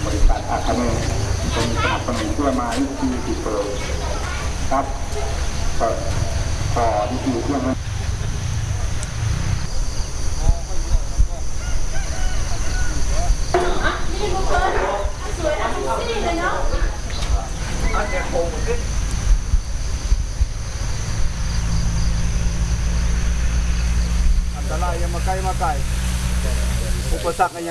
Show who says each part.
Speaker 1: บริษัทอาคาเนเป็นสนับสนุนเพื่อมาวิธีติดเปิดครับต่อวิธีเครื่องนั้น
Speaker 2: นี่บุคคลสวยนะทุกที่เลยเนาะ
Speaker 3: อันตรายยังมาใกล้อุปสรรค